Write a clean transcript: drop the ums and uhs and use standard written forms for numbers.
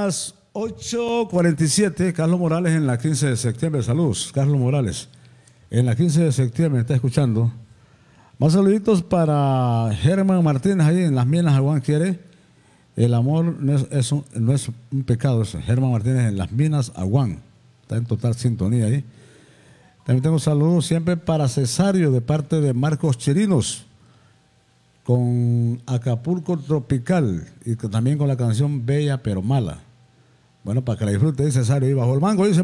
las 8:47, Carlos Morales en la 15 de septiembre. Saludos, Carlos Morales. En la 15 de septiembre me está escuchando. Más saluditos para Germán Martínez ahí en las minas Aguán quiere. El amor no es un pecado. Germán Martínez en las minas Aguán. Está en total sintonía ahí. También tengo saludos siempre para Cesario de parte de Marcos Chirinos con Acapulco Tropical y también con la canción Bella pero Mala. Bueno, para que la disfrute, dice Cesario. Y bajo el mango dice